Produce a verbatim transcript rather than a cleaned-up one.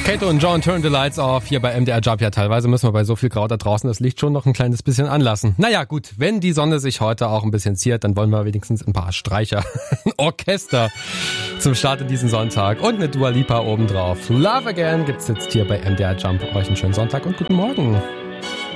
Kato und John Turn the Lights Off hier bei M D R Jump. Ja, teilweise müssen wir bei so viel Grau da draußen das Licht schon noch ein kleines bisschen anlassen. Naja, gut, wenn die Sonne sich heute auch ein bisschen ziert, dann wollen wir wenigstens ein paar Streicher, ein Orchester zum Start in diesen Sonntag und eine Dua Lipa obendrauf. Love Again gibt's jetzt hier bei M D R Jump. Euch einen schönen Sonntag und guten Morgen.